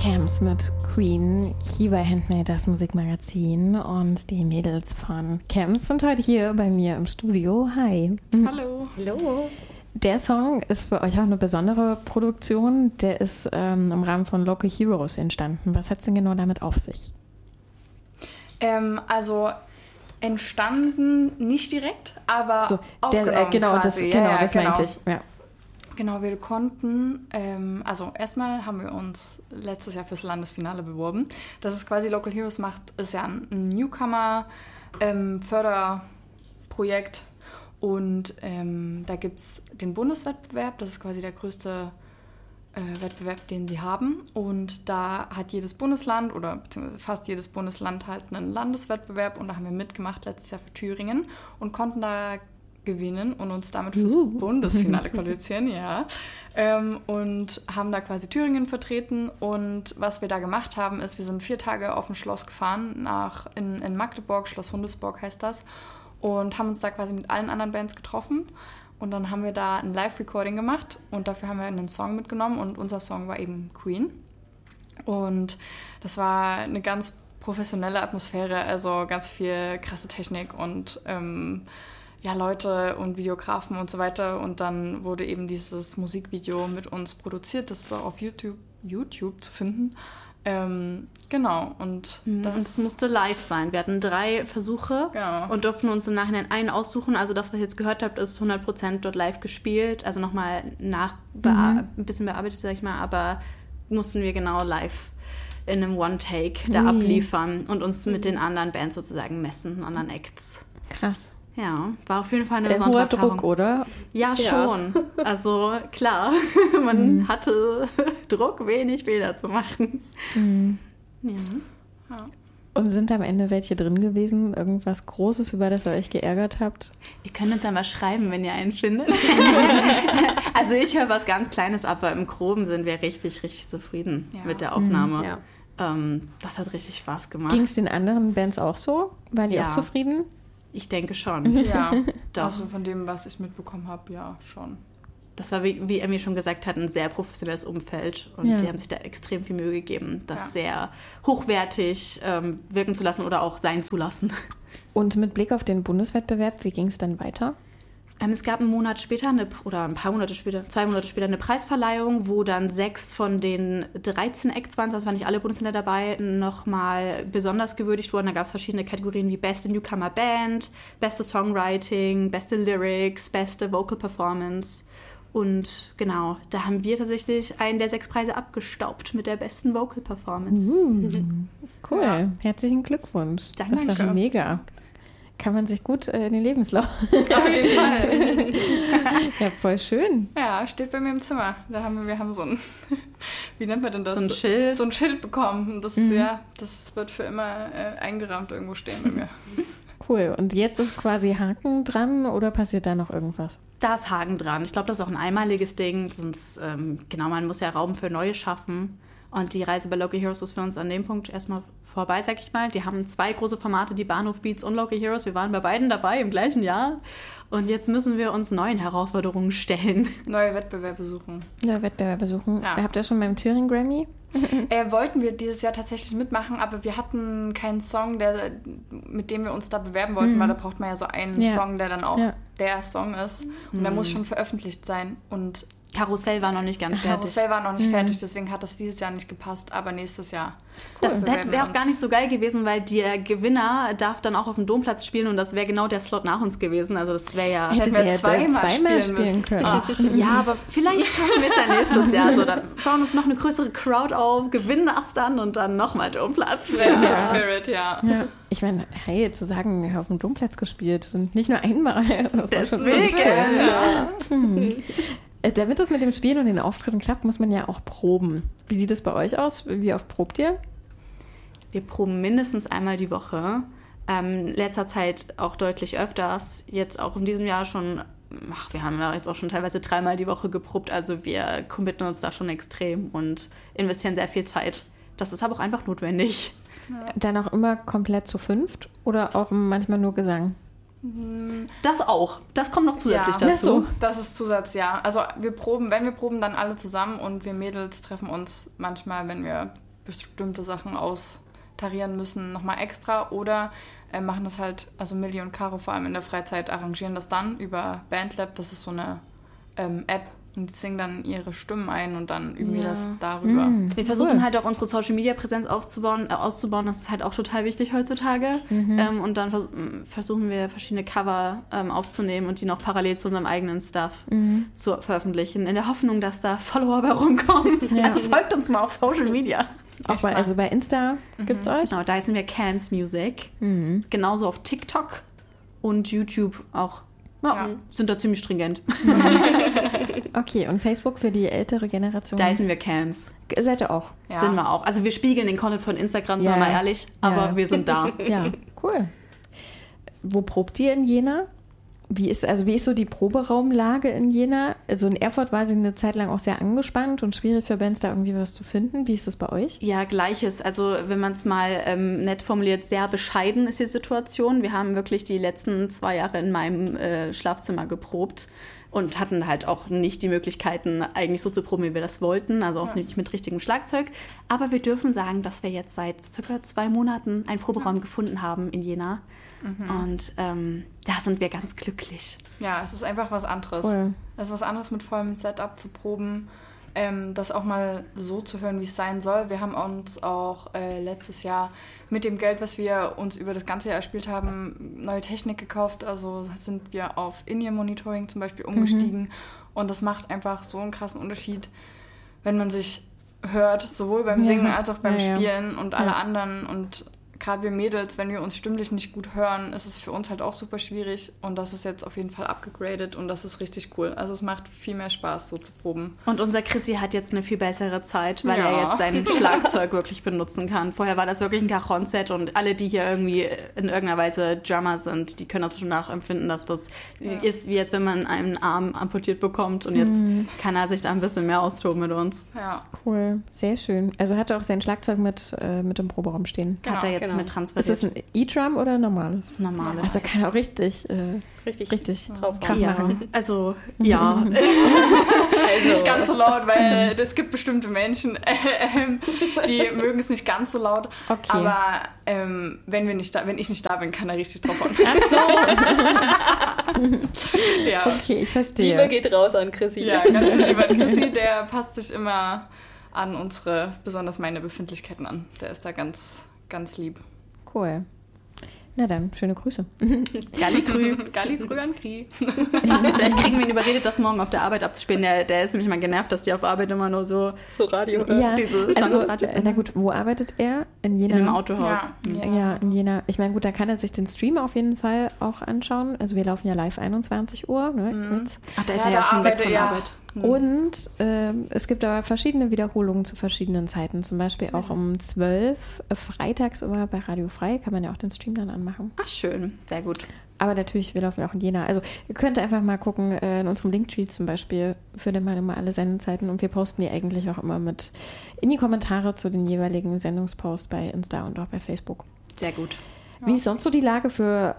Camps mit Queen, hier bei Handmade, das Musikmagazin. Und die Mädels von Camps sind heute hier bei mir im Studio. Hi. Hallo. Hallo. Der Song ist für euch auch eine besondere Produktion. Der ist im Rahmen von Local Heroes entstanden. Was hat es denn genau damit auf sich? Also entstanden nicht direkt, aber so, aufgenommen quasi. Das meinte ich. Ja. Genau, wir konnten, also erstmal haben wir uns letztes Jahr fürs Landesfinale beworben. Das ist quasi Local Heroes macht, ist ja ein Newcomer-Förderprojekt und da gibt es den Bundeswettbewerb, das ist quasi der größte Wettbewerb, den sie haben. Und da hat jedes Bundesland oder beziehungsweise fast jedes Bundesland halt einen Landeswettbewerb und da haben wir mitgemacht letztes Jahr für Thüringen und konnten da gewinnen und uns damit fürs Bundesfinale qualifizieren, ja. Und haben da quasi Thüringen vertreten und was wir da gemacht haben, ist, wir sind 4 Tage auf ein Schloss gefahren, in Magdeburg, Schloss Hundesburg heißt das, und haben uns da quasi mit allen anderen Bands getroffen und dann haben wir da ein Live-Recording gemacht und dafür haben wir einen Song mitgenommen und unser Song war eben Queen und das war eine ganz professionelle Atmosphäre, also ganz viel krasse Technik und Leute und Videografen und so weiter. Und dann wurde eben dieses Musikvideo mit uns produziert. Das ist auch auf YouTube zu finden. Genau. Und es musste live sein. Wir hatten 3 Versuche und durften uns im Nachhinein einen aussuchen. Also das, was ihr jetzt gehört habt, ist 100% dort live gespielt. Also nochmal ein bisschen bearbeitet, sag ich mal. Aber mussten wir genau live in einem One-Take da abliefern und uns mit den anderen Bands sozusagen messen, anderen Acts. Krass. Ja, war auf jeden Fall eine besondere hoher Erfahrung. Druck, oder? Ja, schon. Also klar, man hatte Druck, wenig Bilder zu machen. Ja. Und sind am Ende welche drin gewesen? Irgendwas Großes, über das ihr euch geärgert habt? Ihr könnt uns einmal schreiben, wenn ihr einen findet. Also ich höre was ganz Kleines ab, aber im Groben sind wir richtig, richtig zufrieden mit der Aufnahme. Ja. Das hat richtig Spaß gemacht. Ging es den anderen Bands auch so? Waren die auch zufrieden? Ich denke schon. Ja, doch. Also von dem, was ich mitbekommen habe, ja, schon. Das war, wie Emmy schon gesagt hat, ein sehr professionelles Umfeld. Und die haben sich da extrem viel Mühe gegeben, das sehr hochwertig wirken zu lassen oder auch sein zu lassen. Und mit Blick auf den Bundeswettbewerb, wie ging es dann weiter? Es gab 2 Monate später eine Preisverleihung, wo dann 6 von den 13 Acts waren, also waren nicht alle Bundesländer dabei, nochmal besonders gewürdigt wurden. Da gab es verschiedene Kategorien wie Beste Newcomer Band, Beste Songwriting, Beste Lyrics, Beste Vocal Performance. Und genau, da haben wir tatsächlich einen der 6 Preise abgestaubt mit der besten Vocal Performance. Cool, ja. Herzlichen Glückwunsch. Danke. Das ist doch mega. Kann man sich gut in den Lebenslauf. Auf jeden Fall. Ja, voll schön. Ja, steht bei mir im Zimmer. Wir haben so ein, wie nennt man denn das? So ein Schild. So ein Schild bekommen. Das das wird für immer eingerahmt irgendwo stehen bei mir. Cool. Und jetzt ist quasi Haken dran oder passiert da noch irgendwas? Da ist Haken dran. Ich glaube, das ist auch ein einmaliges Ding. Sonst, man muss ja Raum für Neue schaffen. Und die Reise bei Local Heroes ist für uns an dem Punkt erstmal vorbei, sag ich mal. Die haben 2 große Formate, die Bahnhof Beats und Local Heroes. Wir waren bei beiden dabei im gleichen Jahr. Und jetzt müssen wir uns neuen Herausforderungen stellen. Neue Wettbewerbe suchen. Ja. Habt ihr schon beim Thüringen Grammy? Wollten wir dieses Jahr tatsächlich mitmachen, aber wir hatten keinen Song, mit dem wir uns da bewerben wollten, weil da braucht man ja so einen Song, der dann auch der Song ist. Und der muss schon veröffentlicht sein. Und Karussell war noch nicht ganz fertig. Deswegen hat das dieses Jahr nicht gepasst, aber nächstes Jahr. Das wäre auch gar nicht so geil gewesen, weil der Gewinner darf dann auch auf dem Domplatz spielen und das wäre genau der Slot nach uns gewesen. Also das wäre ja... Hättet ihr zweimal spielen können. Ach. Ja, aber vielleicht schaffen wir es ja nächstes Jahr. Also dann bauen uns noch eine größere Crowd auf, gewinnen das dann und dann nochmal Domplatz. That's the spirit, ja. Ich meine, hey, zu sagen, wir haben auf dem Domplatz gespielt und nicht nur einmal. Deswegen. Damit es mit dem Spielen und den Auftritten klappt, muss man ja auch proben. Wie sieht es bei euch aus? Wie oft probt ihr? Wir proben mindestens einmal die Woche. Letzter Zeit auch deutlich öfters. Jetzt auch in diesem Jahr schon, wir haben ja jetzt auch schon teilweise 3-mal die Woche geprobt. Also wir committen uns da schon extrem und investieren sehr viel Zeit. Das ist aber auch einfach notwendig. Ja. Dann auch immer komplett zu 5 oder auch manchmal nur Gesang? Das auch. Das kommt noch zusätzlich dazu. Das ist Zusatz, ja. Also wenn wir proben, dann alle zusammen und wir Mädels treffen uns manchmal, wenn wir bestimmte Sachen austarieren müssen, nochmal extra oder machen das halt, also Millie und Caro vor allem in der Freizeit arrangieren das dann über Bandlab, das ist so eine App und die singen dann ihre Stimmen ein und dann üben wir das darüber. Wir versuchen halt auch unsere Social-Media-Präsenz auszubauen, das ist halt auch total wichtig heutzutage und dann versuchen wir verschiedene Cover aufzunehmen und die noch parallel zu unserem eigenen Stuff zu veröffentlichen, in der Hoffnung, dass da Follower bei rumkommen. Ja. Also folgt uns mal auf Social Media. Auch bei Insta gibt's euch? Genau, da heißen wir Cams Music. Genauso auf TikTok und YouTube auch. Ja, sind da ziemlich stringent. Okay, und Facebook für die ältere Generation? Da heißen wir Cams. Seid ihr auch? Ja. Sind wir auch. Also wir spiegeln den Content von Instagram, sagen wir mal ehrlich, aber wir sind da. Ja, cool. Wo probt ihr in Jena? Wie ist so die Proberaumlage in Jena? Also in Erfurt war sie eine Zeit lang auch sehr angespannt und schwierig für Bands da irgendwie was zu finden. Wie ist das bei euch? Ja, Gleiches. Also wenn man es mal nett formuliert, sehr bescheiden ist die Situation. Wir haben wirklich die letzten 2 Jahre in meinem Schlafzimmer geprobt und hatten halt auch nicht die Möglichkeiten, eigentlich so zu proben, wie wir das wollten. Also auch nicht mit richtigem Schlagzeug. Aber wir dürfen sagen, dass wir jetzt seit ca. 2 Monaten einen Proberaum gefunden haben in Jena. Und da sind wir ganz glücklich. Ja, es ist einfach was anderes. Cool. Es ist was anderes, mit vollem Setup zu proben, das auch mal so zu hören, wie es sein soll. Wir haben uns auch letztes Jahr mit dem Geld, was wir uns über das ganze Jahr erspielt haben, neue Technik gekauft. Also sind wir auf In-Ear-Monitoring zum Beispiel umgestiegen. Und das macht einfach so einen krassen Unterschied, wenn man sich hört, sowohl beim Singen als auch beim Spielen und alle anderen. Und gerade wir Mädels, wenn wir uns stimmlich nicht gut hören, ist es für uns halt auch super schwierig und das ist jetzt auf jeden Fall abgegradet und das ist richtig cool. Also es macht viel mehr Spaß, so zu proben. Und unser Chrissy hat jetzt eine viel bessere Zeit, weil er jetzt sein Schlagzeug wirklich benutzen kann. Vorher war das wirklich ein Cajon-Set und alle, die hier irgendwie in irgendeiner Weise Drummer sind, die können das bestimmt nachempfinden, dass das ist wie jetzt, wenn man einen Arm amputiert bekommt und jetzt kann er sich da ein bisschen mehr austoben mit uns. Ja. Cool, sehr schön. Also hat er auch sein Schlagzeug mit im Proberaum stehen? Hat er jetzt mit transferiert. Ist das ein E-Drum oder ein normales? Das ist ein normales. Also kann er auch richtig drauf Kraft machen. Also, ja. Nicht ganz so laut, weil es gibt bestimmte Menschen, die mögen es nicht ganz so laut. Okay. Aber wenn ich nicht da bin, kann er richtig drauf hauen. Ach so. Ja. Okay, ich verstehe. Liebe geht raus an Chrissy. Ja, ganz viel lieber Chrissy, der passt sich immer an besonders meine Befindlichkeiten an. Der ist da ganz, ganz lieb. Cool. Na dann, schöne Grüße. Galligrü. Galligrü an Kri. Vielleicht kriegen wir ihn überredet, das morgen auf der Arbeit abzuspielen. Der ist nämlich mal genervt, dass die auf Arbeit immer nur so Radio. Ja, diese also, Standardradios na gut, wo arbeitet er? In Jena? in einem Autohaus. Ja, in Jena. Ich meine, gut, da kann er sich den Stream auf jeden Fall auch anschauen. Also wir laufen ja live 21 Uhr. Ne, jetzt. Ach, da ist er ja schon weg von Arbeit. Und es gibt aber verschiedene Wiederholungen zu verschiedenen Zeiten. Zum Beispiel auch um 12 freitags immer bei Radio Frei. Kann man ja auch den Stream dann anmachen. Ach, schön. Sehr gut. Aber natürlich, wir laufen ja auch in Jena. Also ihr könnt einfach mal gucken, in unserem Linktree zum Beispiel findet man immer alle Sendezeiten. Und wir posten die eigentlich auch immer mit in die Kommentare zu den jeweiligen Sendungsposts bei Insta und auch bei Facebook. Sehr gut. Wie ist sonst so die Lage für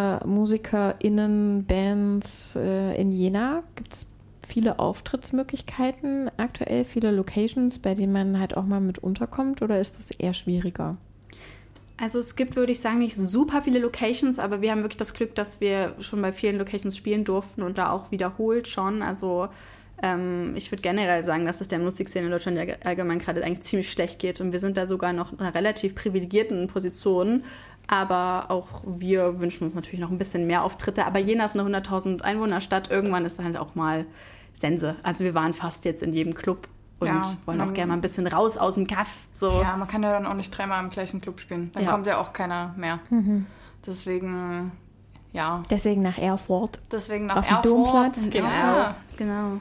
MusikerInnen, Bands in Jena? Gibt es viele Auftrittsmöglichkeiten aktuell, viele Locations, bei denen man halt auch mal mit unterkommt, oder ist das eher schwieriger? Also es gibt, würde ich sagen, nicht super viele Locations, aber wir haben wirklich das Glück, dass wir schon bei vielen Locations spielen durften und da auch wiederholt schon. Also ich würde generell sagen, dass es der Musikszene in Deutschland ja allgemein gerade eigentlich ziemlich schlecht geht und wir sind da sogar noch in einer relativ privilegierten Position. Aber auch wir wünschen uns natürlich noch ein bisschen mehr Auftritte. Aber Jena ist eine 100.000 Einwohnerstadt. Irgendwann ist halt auch mal Sense. Also wir waren fast jetzt in jedem Club und wollen auch gerne mal ein bisschen raus aus dem Kaff. So. Ja, man kann ja dann auch nicht 3-mal im gleichen Club spielen. Dann kommt ja auch keiner mehr. Deswegen, ja. Deswegen nach Erfurt. Deswegen nach auf dem Erfurt. Domplatz. Genau.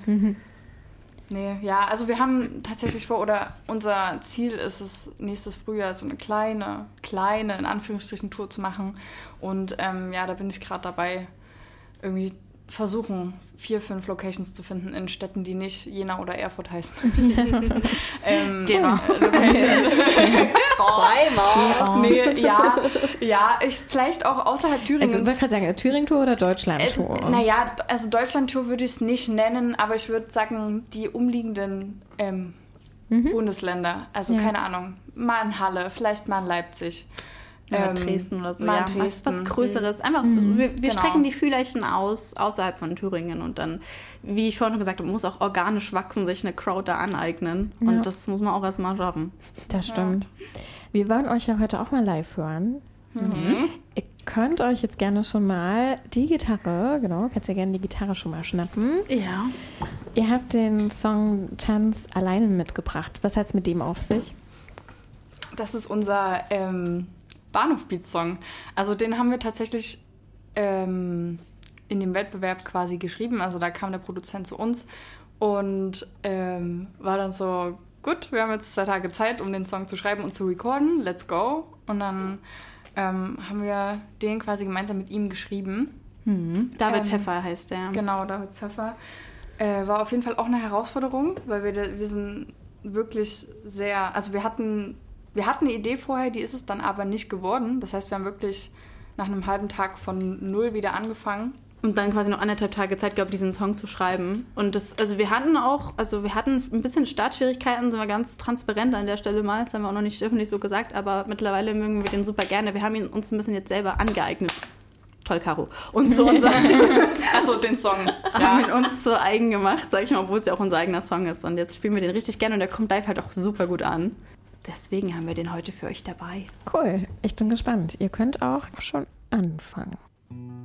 Nee, ja, also wir haben tatsächlich unser Ziel ist es, nächstes Frühjahr so eine kleine, in Anführungsstrichen, Tour zu machen. Und da bin ich gerade dabei, irgendwie versuchen, 4-5 Locations zu finden in Städten, die nicht Jena oder Erfurt heißen. Genau. Vielleicht auch außerhalb Thüringens. Also ich wollte gerade sagen, Thüringen-Tour oder Deutschland-Tour? Also Deutschland-Tour würde ich es nicht nennen, aber ich würde sagen, die umliegenden Bundesländer. Also keine Ahnung, mal in Halle, vielleicht mal in Leipzig. Dresden oder so, mal ja. in Dresden. Was Größeres. Einfach, wir strecken die Fühlerchen aus, außerhalb von Thüringen und dann, wie ich vorhin schon gesagt habe, muss auch organisch wachsen, sich eine Crowd da aneignen. Ja. Und das muss man auch erstmal schaffen. Das stimmt. Wir wollen euch ja heute auch mal live hören. Ihr könnt euch jetzt gerne schon mal die Gitarre, kannst ja gerne die Gitarre schon mal schnappen. Ja. Ihr habt den Song Tanz alleine mitgebracht. Was hat es mit dem auf sich? Das ist unser Bahnhof-Beat-Song. Also den haben wir tatsächlich in dem Wettbewerb quasi geschrieben. Also da kam der Produzent zu uns und war dann so, gut, wir haben jetzt 2 Tage Zeit, um den Song zu schreiben und zu recorden. Let's go. Und dann haben wir den quasi gemeinsam mit ihm geschrieben. David Pfeffer heißt der. Genau, David Pfeffer. War auf jeden Fall auch eine Herausforderung, weil wir sind wirklich sehr, also wir hatten eine Idee vorher, die ist es dann aber nicht geworden. Das heißt, wir haben wirklich nach einem halben Tag von 0 wieder angefangen. Und dann quasi noch 1,5 Tage Zeit gehabt, diesen Song zu schreiben. Und wir hatten ein bisschen Startschwierigkeiten, sind wir ganz transparent an der Stelle mal. Das haben wir auch noch nicht öffentlich so gesagt, aber mittlerweile mögen wir den super gerne. Wir haben ihn uns ein bisschen jetzt selber angeeignet. Toll, Caro. Und zu unserem... Also den Song. Haben wir uns zu eigen gemacht, sag ich mal, obwohl es ja auch unser eigener Song ist. Und jetzt spielen wir den richtig gerne und der kommt live halt auch super gut an. Deswegen haben wir den heute für euch dabei. Cool, ich bin gespannt. Ihr könnt auch schon anfangen.